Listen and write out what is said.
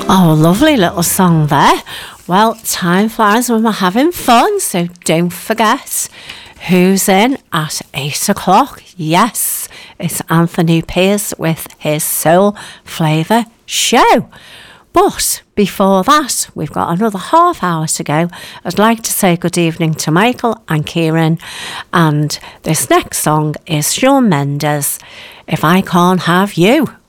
Oh, lovely little song there. Well, time flies when we're having fun, so don't forget who's in at 8 o'clock. Yes, it's Anthony Pierce with his Soul Flavour show. But before that, we've got another half hour to go. I'd like to say good evening to Michael and Kieran. And this next song is Shawn Mendes, If I Can't Have You.